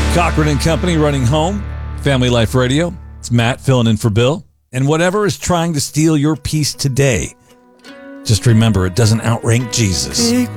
Cochran and Company running home. Family Life Radio. It's Matt filling in for Bill. And whatever is trying to steal your peace today, just remember it doesn't outrank Jesus. Take